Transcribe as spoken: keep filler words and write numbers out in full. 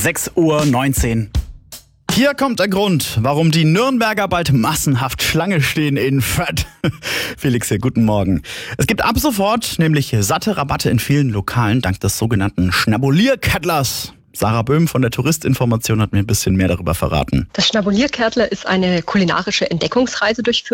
sechs Uhr neunzehn. Hier kommt der Grund, warum die Nürnberger bald massenhaft Schlange stehen in Fürth. Felix hier, guten Morgen. Es gibt ab sofort nämlich satte Rabatte in vielen Lokalen dank des sogenannten Schnabulierkärtlers. Sarah Böhm von der Touristinformation hat mir ein bisschen mehr darüber verraten. Das Schnabulierkärtler ist eine kulinarische Entdeckungsreise durch